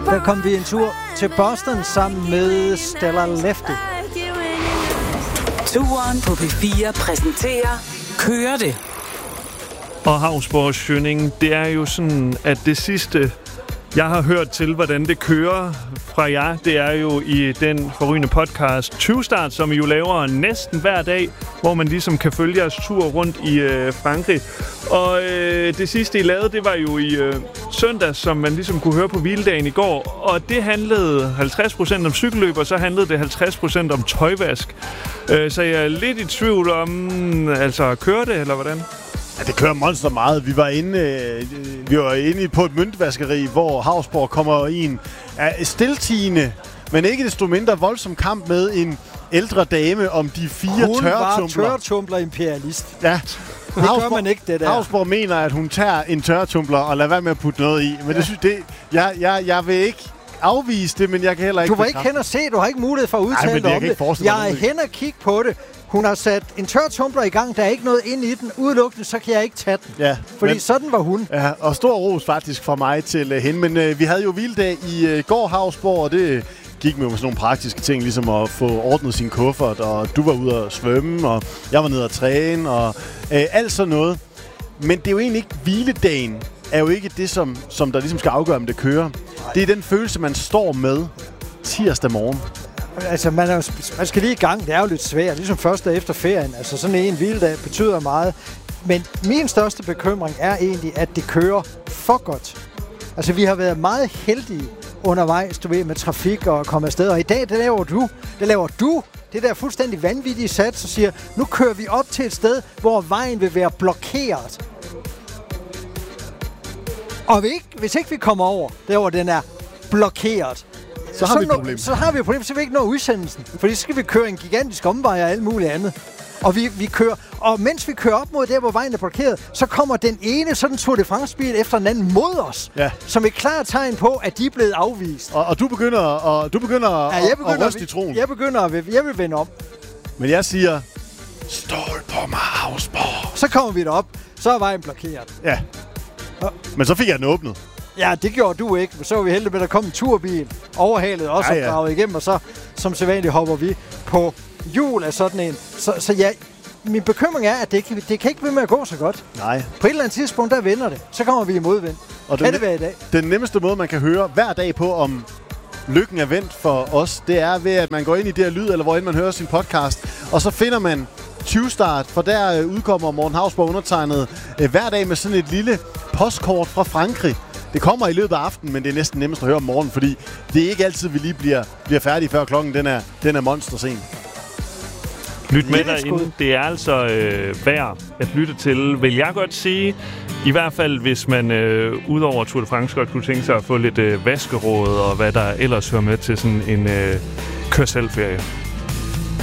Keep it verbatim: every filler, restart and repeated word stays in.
Der kom vi en tur til Boston sammen med Stella Lefty. Turen på P fire præsenterer Kører det. Og Hausborg Schønning, det er jo sådan, at det sidste, jeg har hørt til, hvordan det kører fra jer, det er jo i den forrygende podcast tyve-start, som I jo laver næsten hver dag, hvor man ligesom kan følge jeres tur rundt i øh, Frankrig. Og øh, det sidste, I lavede, det var jo i øh, søndags, som man ligesom kunne høre på hviledagen i går. Og det handlede halvtreds procent om cykelløb, og så handlede det halvtreds procent om tøjvask. Øh, så jeg er lidt i tvivl om, altså kører det, eller hvordan? Ja, det kører monster meget. Vi var inde, øh, vi var inde på et møntvaskeri, hvor Hausborg kommer i en øh, stiltigende, men ikke desto mindre voldsom kamp med en ældre dame om de fire tørretumbler. Hun var tørretumbler-imperialist. Ja. Det gør man ikke, det der. Hausborg mener, at hun tager en tørretumbler og lader være med at putte noget i. Men ja. det synes det, jeg, jeg, jeg vil ikke afvise det, men jeg kan heller ikke... Du var ikke hen og se, du har ikke mulighed for at udtale dig om det. Jeg er hen og kigge på det. Hun har sat en tørretumbler i gang, der er ikke noget inde i den. Udelukkende, så kan jeg ikke tage den. Ja, fordi men, sådan var hun. Ja, og stor ros faktisk fra mig til uh, hende. Men uh, vi havde jo hviledag i uh, går, Hausborg, og det gik med sådan nogle praktiske ting, ligesom at få ordnet sin kuffert, og du var ude at svømme, og jeg var nede at træne, og uh, alt sådan noget. Men det er jo egentlig ikke hviledagen, er jo ikke det, som, som der ligesom skal afgøre, om det kører. Det er den følelse, man står med tirsdag morgen. Altså, man, er, man skal lige i gang. Det er jo lidt svært, ligesom første efter ferien. Altså, sådan en hviledag betyder meget. Men min største bekymring er egentlig, at det kører for godt. Altså, vi har været meget heldige undervejs, du ved, med trafik og komme afsted. Og i dag, det laver du. Det laver du. Det der fuldstændig vanvittige sats, og siger, nu kører vi op til et sted, hvor vejen vil være blokeret. Og vi ikke, hvis ikke vi kommer over, der hvor den er blokeret, så har så vi et problem. Så har vi et problem, så vi ikke når udsendelsen. Fordi så skal vi køre en gigantisk omvej og alt muligt andet. Og vi, vi kører, og mens vi kører op mod der, hvor vejen er blokeret, så kommer den ene sådan Tour de France-bil efter den anden mod os. Ja. Som et klart tegn på, at de er blevet afvist. Og, og du begynder, og, du begynder, ja, jeg begynder at ryste i troen. Jeg begynder at jeg vil vende om. Men jeg siger, stol på mig, Hausborg. Så kommer vi derop, så er vejen blokeret. Ja. Men så fik jeg den åbnet. Ja, det gjorde du ikke. Så var vi heldige med, at der kom en turbil overhalet også ja, ja. og draget igennem, og så som sædvanligt hopper vi på hjul af sådan en. Så, så ja, min bekymring er, at det kan, det kan ikke blive med at gå så godt. Nej. På et eller andet tidspunkt, der vender det. Så kommer vi i modvind. Og kan det være i dag? Den nemmeste måde, man kan høre hver dag på, om lykken er vendt for os, det er ved, at man går ind i det her lyd, eller hvor end man hører sin podcast, og så finder man tyve-start, for der øh, udkommer Morten Hausborg undertegnet øh, hver dag med sådan et lille postkort fra Frankrig. Det kommer i løbet af aftenen, men det er næsten nemmest at høre om morgenen, fordi det er ikke altid, vi lige bliver, bliver færdige, før klokken den er, den er monstersen. Lyt med derinde. Det er altså øh, værd at lytte til, vil jeg godt sige. I hvert fald, hvis man øh, udover Tour de France godt kunne tænke sig at få lidt øh, vaskeråd og hvad der ellers hører med til sådan en øh, kør-selv-ferie.